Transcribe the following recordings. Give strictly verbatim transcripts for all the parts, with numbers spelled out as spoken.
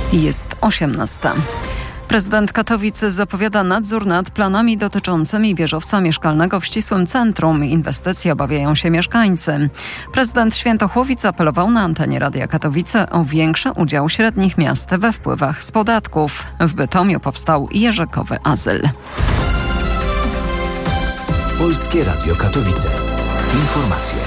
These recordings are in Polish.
Jest osiemnasta. Prezydent Katowic zapowiada nadzór nad planami dotyczącymi wieżowca mieszkalnego w ścisłym centrum. Inwestycji obawiają się mieszkańcy. Prezydent Świętochłowic apelował na antenie Radia Katowice o większy udział średnich miast we wpływach z podatków. W Bytomiu powstał Jerzykowy Azyl. Polskie Radio Katowice. Informacje.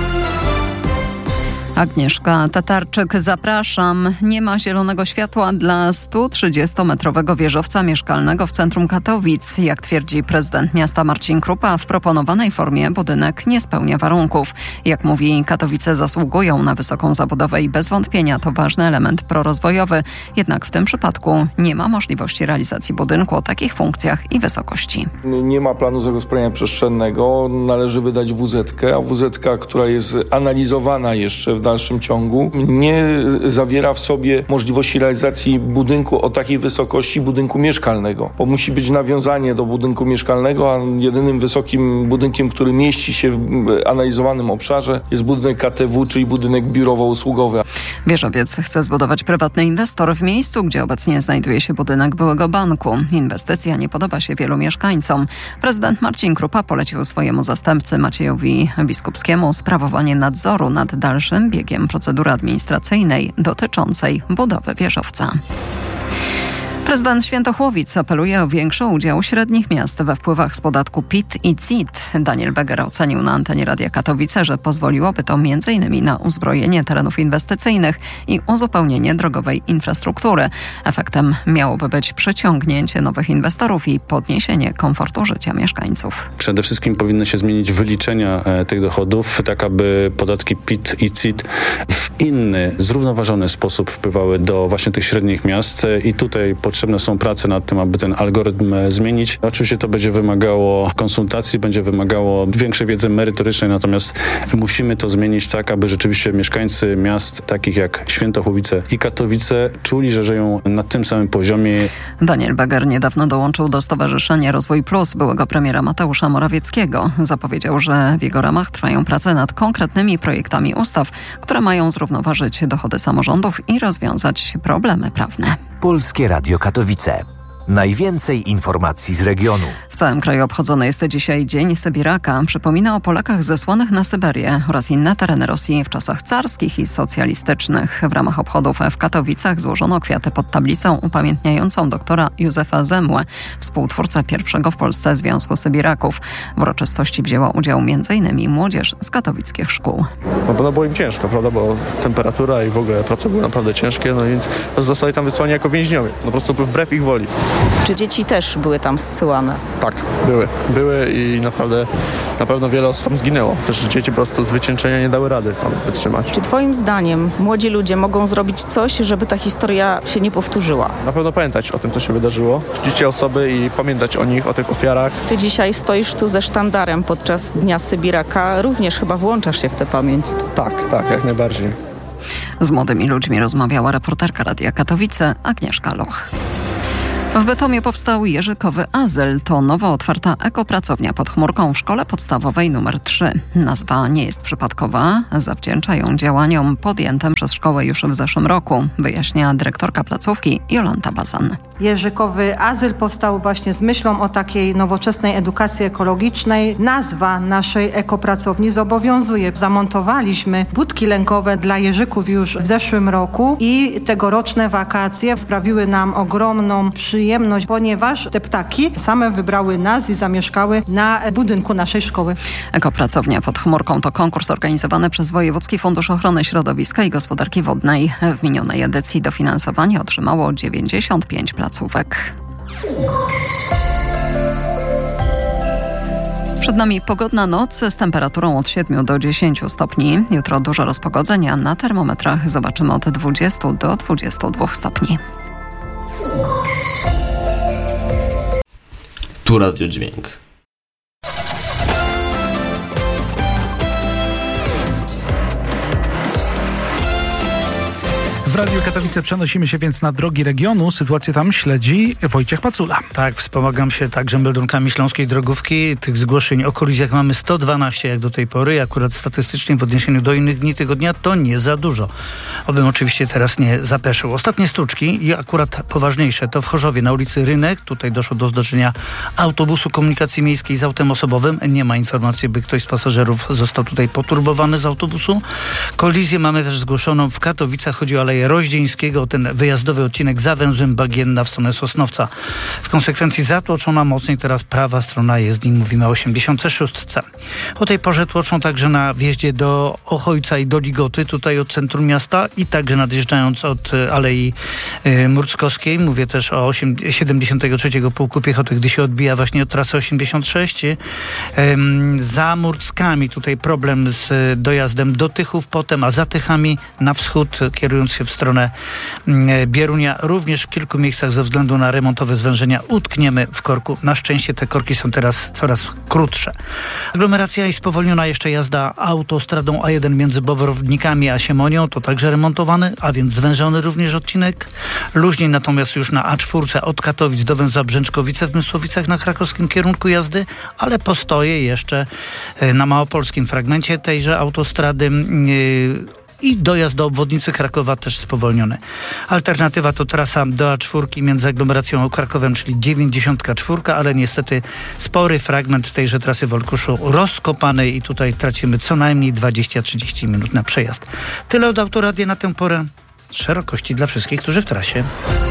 Agnieszka Tatarczyk, zapraszam. Nie ma zielonego światła dla sto trzydziestometrowego wieżowca mieszkalnego w centrum Katowic. Jak twierdzi prezydent miasta Marcin Krupa, w proponowanej formie budynek nie spełnia warunków. Jak mówi, Katowice zasługują na wysoką zabudowę i bez wątpienia to ważny element prorozwojowy. Jednak w tym przypadku nie ma możliwości realizacji budynku o takich funkcjach i wysokości. Nie ma planu zagospodarowania przestrzennego. Należy wydać wu zetkę, a wu zetka, która jest analizowana jeszcze w dalszym ciągu, nie zawiera w sobie możliwości realizacji budynku o takiej wysokości budynku mieszkalnego, bo musi być nawiązanie do budynku mieszkalnego, a jedynym wysokim budynkiem, który mieści się w analizowanym obszarze, jest budynek K T W, czyli budynek biurowo-usługowy. Wieżowiec chce zbudować prywatny inwestor w miejscu, gdzie obecnie znajduje się budynek byłego banku. Inwestycja nie podoba się wielu mieszkańcom. Prezydent Marcin Krupa polecił swojemu zastępcy Maciejowi Biskupskiemu sprawowanie nadzoru nad dalszym biegiem procedury administracyjnej dotyczącej budowy wieżowca. Prezydent Świętochłowic apeluje o większy udział średnich miast we wpływach z podatku P I T i C I T. Daniel Beger ocenił na antenie Radia Katowice, że pozwoliłoby to między innymi na uzbrojenie terenów inwestycyjnych i uzupełnienie drogowej infrastruktury. Efektem miałoby być przyciągnięcie nowych inwestorów i podniesienie komfortu życia mieszkańców. Przede wszystkim powinny się zmienić wyliczenia e, tych dochodów, tak aby podatki P I T i C I T w inny, zrównoważony sposób wpływały do właśnie tych średnich miast e, i tutaj potrzebne są prace nad tym, aby ten algorytm zmienić. Oczywiście to będzie wymagało konsultacji, będzie wymagało większej wiedzy merytorycznej, natomiast musimy to zmienić tak, aby rzeczywiście mieszkańcy miast takich jak Świętochłowice i Katowice czuli, że żyją na tym samym poziomie. Daniel Beger niedawno dołączył do Stowarzyszenia Rozwój Plus byłego premiera Mateusza Morawieckiego. Zapowiedział, że w jego ramach trwają prace nad konkretnymi projektami ustaw, które mają zrównoważyć dochody samorządów i rozwiązać problemy prawne. Polskie Radio Katowice. Najwięcej informacji z regionu. W całym kraju obchodzony jest dzisiaj Dzień Sybiraka. Przypomina o Polakach zesłanych na Syberię oraz inne tereny Rosji w czasach carskich i socjalistycznych. W ramach obchodów w Katowicach złożono kwiaty pod tablicą upamiętniającą doktora Józefa Zemłę, współtwórcę pierwszego w Polsce Związku Sybiraków. W uroczystości wzięła udział m.in. młodzież z katowickich szkół. No bo no było im ciężko, prawda, bo temperatura i w ogóle prace były naprawdę ciężkie, no więc zostali tam wysłani jako więźniowie, no po prostu wbrew ich woli. Czy dzieci też były tam zsyłane? Tak, były. Były i naprawdę na pewno wiele osób tam zginęło. Też dzieci po prostu z wycieńczenia nie dały rady tam wytrzymać. Czy twoim zdaniem młodzi ludzie mogą zrobić coś, żeby ta historia się nie powtórzyła? Na pewno pamiętać o tym, co się wydarzyło. Czcić osoby i pamiętać o nich, o tych ofiarach. Ty dzisiaj stoisz tu ze sztandarem podczas Dnia Sybiraka. Również chyba włączasz się w tę pamięć. Tak, tak, jak najbardziej. Z młodymi ludźmi rozmawiała reporterka Radia Katowice Agnieszka Loch. W Bytomiu powstał Jerzykowy Azyl. To nowo otwarta ekopracownia pod chmurką w szkole podstawowej numer trzy. Nazwa nie jest przypadkowa. Zawdzięcza ją działaniom podjętym przez szkołę już w zeszłym roku, wyjaśnia dyrektorka placówki Jolanta Bazan. Jerzykowy Azyl powstał właśnie z myślą o takiej nowoczesnej edukacji ekologicznej. Nazwa naszej ekopracowni zobowiązuje. Zamontowaliśmy budki lękowe dla jeżyków już w zeszłym roku i tegoroczne wakacje sprawiły nam ogromną przyjemność, ponieważ te ptaki same wybrały nas i zamieszkały na budynku naszej szkoły. Ekopracownia pod chmurką to konkurs organizowany przez Wojewódzki Fundusz Ochrony Środowiska i Gospodarki Wodnej. W minionej edycji dofinansowanie otrzymało dziewięćdziesiąt pięć placówek. Przed nami pogodna noc z temperaturą od siedmiu do dziesięciu stopni. Jutro dużo rozpogodzenia. Na termometrach zobaczymy od dwudziestu do dwudziestu dwóch stopni. Tu Radio Dźwięk. W Radiu Katowice przenosimy się więc na drogi regionu. Sytuację tam śledzi Wojciech Pacula. Tak, wspomagam się także meldunkami Śląskiej Drogówki. Tych zgłoszeń o kolizjach mamy sto dwanaście jak do tej pory. Akurat statystycznie w odniesieniu do innych dni tygodnia to nie za dużo. Obym oczywiście teraz nie zapeszył. Ostatnie sztuczki i akurat poważniejsze to w Chorzowie na ulicy Rynek. Tutaj doszło do zdarzenia autobusu komunikacji miejskiej z autem osobowym. Nie ma informacji, by ktoś z pasażerów został tutaj poturbowany z autobusu. Kolizję mamy też zgłoszoną w Katowicach. Chodzi o Aleję Roździeńskiego, ten wyjazdowy odcinek za węzłem Bagienna w stronę Sosnowca. W konsekwencji zatłoczona mocniej, teraz prawa strona jezdni, mówimy o osiemdziesiątej szóstej. O tej porze tłoczą także na wjeździe do Ochojca i do Ligoty, tutaj od centrum miasta i także nadjeżdżając od Alei y, Murckowskiej. Mówię też o siedemdziesiątego trzeciego Pułku Piechoty, gdy się odbija właśnie od trasy osiemdziesiąt sześć. Ym, za Murckami tutaj problem z dojazdem do Tychów potem, a za Tychami na wschód, kierując się w stronę Bierunia, również w kilku miejscach ze względu na remontowe zwężenia utkniemy w korku. Na szczęście te korki są teraz coraz krótsze. Aglomeracja i spowolniona jeszcze jazda autostradą A jeden między Bobrownikami a Siemonią, to także remontowany, a więc zwężony również odcinek. Luźniej natomiast już na A cztery od Katowic do węzła Brzęczkowice w Mysłowicach na krakowskim kierunku jazdy, ale postoje jeszcze na małopolskim fragmencie tejże autostrady. Yy, I dojazd do obwodnicy Krakowa też spowolniony. Alternatywa to trasa do A cztery między aglomeracją a Krakowem, czyli dziewięćdziesiąt cztery, ale niestety spory fragment tejże trasy w Olkuszu rozkopany i tutaj tracimy co najmniej dwadzieścia do trzydziestu minut na przejazd. Tyle od Autoradia na tę porę. Szerokości dla wszystkich, którzy w trasie.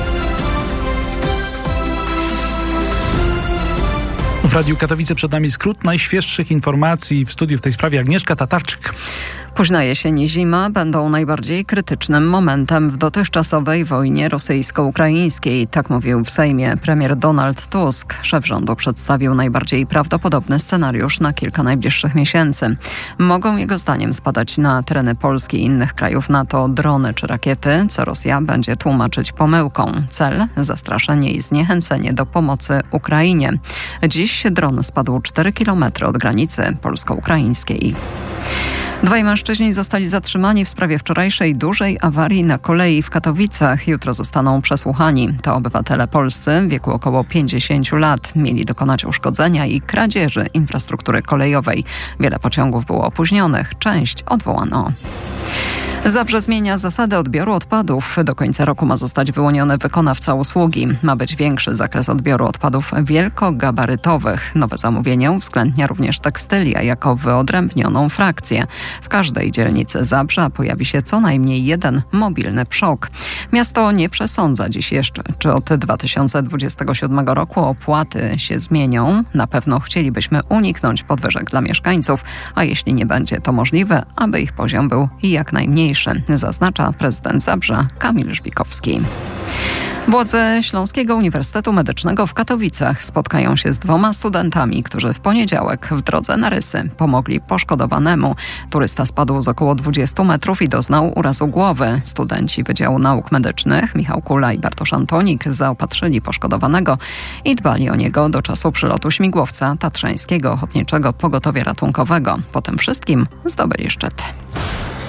W Radiu Katowice przed nami skrót najświeższych informacji. W studiu w tej sprawie Agnieszka Tatarczyk. Późna jesień i zima będą najbardziej krytycznym momentem w dotychczasowej wojnie rosyjsko-ukraińskiej. Tak mówił w Sejmie premier Donald Tusk. Szef rządu przedstawił najbardziej prawdopodobny scenariusz na kilka najbliższych miesięcy. Mogą jego zdaniem spadać na tereny Polski i innych krajów NATO drony czy rakiety, co Rosja będzie tłumaczyć pomyłką. Cel: zastraszenie i zniechęcenie do pomocy Ukrainie. Dziś dron spadł cztery kilometry od granicy polsko-ukraińskiej. Dwaj mężczyźni zostali zatrzymani w sprawie wczorajszej dużej awarii na kolei w Katowicach. Jutro zostaną przesłuchani. To obywatele polscy w wieku około pięćdziesięciu lat. Mieli dokonać uszkodzenia i kradzieży infrastruktury kolejowej. Wiele pociągów było opóźnionych, część odwołano. Zabrze zmienia zasady odbioru odpadów. Do końca roku ma zostać wyłoniony wykonawca usługi. Ma być większy zakres odbioru odpadów wielkogabarytowych. Nowe zamówienie uwzględnia również tekstylia jako wyodrębnioną frakcję. W każdej dzielnicy Zabrza pojawi się co najmniej jeden mobilny przok. Miasto nie przesądza dziś jeszcze, czy od dwa tysiące dwudziestego siódmego roku opłaty się zmienią. Na pewno chcielibyśmy uniknąć podwyżek dla mieszkańców, a jeśli nie będzie to możliwe, aby ich poziom był jak najmniejszy, zaznacza prezydent Zabrza Kamil Żbikowski. Władze Śląskiego Uniwersytetu Medycznego w Katowicach spotkają się z dwoma studentami, którzy w poniedziałek w drodze na Rysy pomogli poszkodowanemu. Turysta spadł z około dwudziestu metrów i doznał urazu głowy. Studenci Wydziału Nauk Medycznych Michał Kula i Bartosz Antonik zaopatrzyli poszkodowanego i dbali o niego do czasu przylotu śmigłowca Tatrzańskiego Ochotniczego Pogotowia Ratunkowego. Po tym wszystkim zdobyli szczyt.